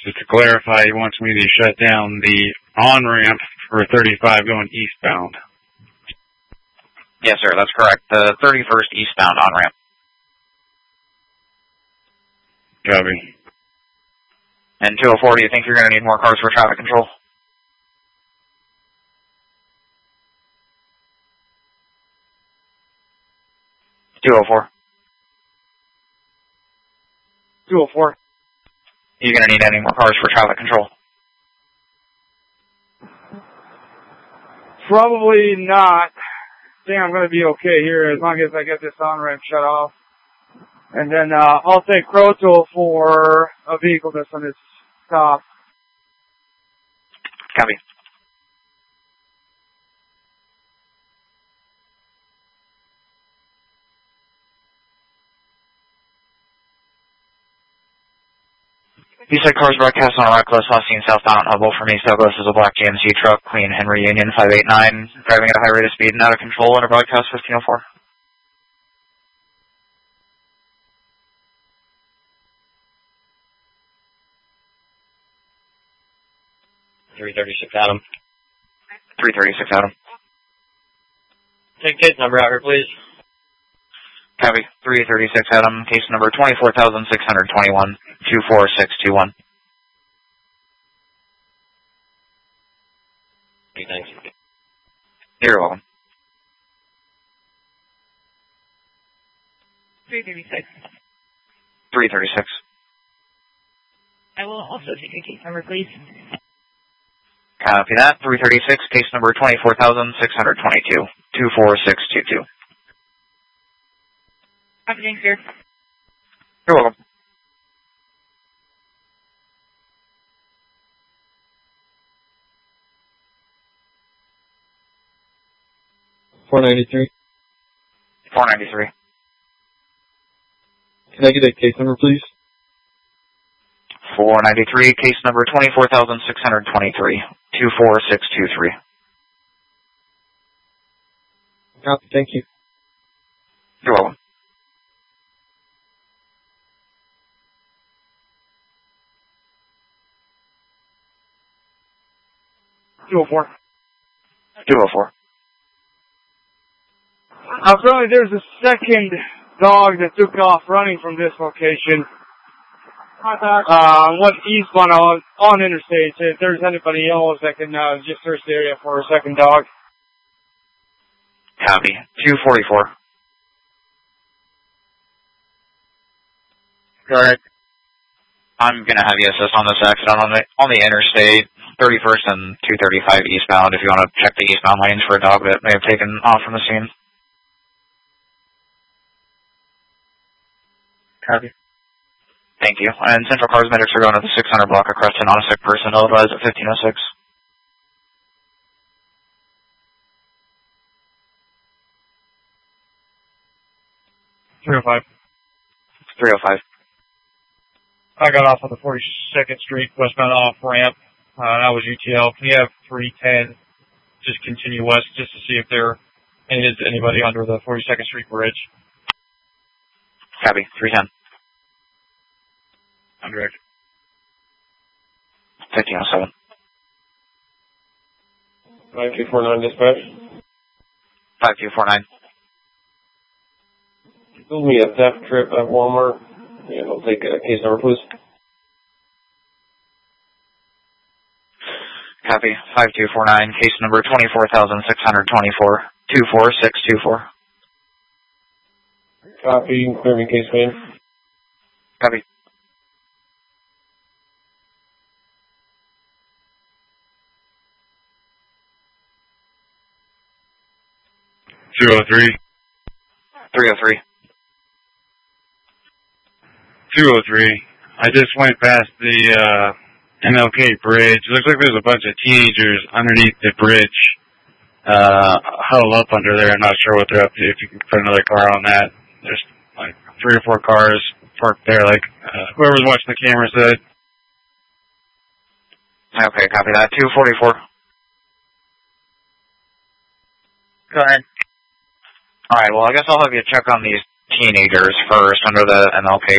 Just to clarify, he wants me to shut down the on-ramp for 35 going eastbound. Yes, sir, that's correct. The 31st eastbound on-ramp. Copy. And 204, do you think you're going to need more cars for traffic control? $204. 204. Are you going to need any more cars for traffic control? Probably not. I think I'm going to be okay here as long as I get this on-ramp shut off. And then I'll take Croto for a vehicle that's on its stop. Copy. You said cars broadcast on a reckless last seen southbound Hubble from East Douglas is a black GMC truck, clean Henry Union 589, driving at a high rate of speed and out of control under broadcast 1504. Adam. 336 Adam. Take case number out here, please. Copy. 336 Adam, case number 24,621, 24621. Okay, thanks. You're welcome. 336. 336. I will also take a case number, please. Copy that. 336, case number 24,622, 24622. Happening, sir. You're welcome. $493. 493. Can I get a case number, please? 493, case number 24,623, 24623. Copy, thank you. You're welcome. $204. 204. Apparently there's a second dog that took off running from this location. Went eastbound on interstate. So if there's anybody else that can just search the area for a second dog. Copy. 244. Go ahead. I'm going to have you assist on this accident on the interstate, 31st and 235 eastbound, if you want to check the eastbound lanes for a dog that may have taken off from the scene. Copy. Thank you. And Central Cars medics are going to the 600 block across to non-sick person, otherwise at 1506. $305. 305. I got off on the 42nd Street westbound off ramp. That was UTL. Can you have 310 just continue west just to see if there is anybody under the 42nd Street bridge? Copy. 310. I'm direct. 1507. 5249 dispatch. 5249. Build me a theft trip at Walmart. Yeah, I'll take a case number, please. Copy. 5249, case number 24,624, 24624. Copy. Clear me case man. Copy. $203. 303. 203. I just went past the MLK bridge. It looks like there's a bunch of teenagers underneath the bridge, huddled up under there. I'm not sure what they're up to. If you can put another car on that. There's like 3 or 4 cars parked there, like whoever's watching the camera said. Okay, copy that. 244. Go ahead. All right, well, I guess I'll have you check on these teenagers first under the MLK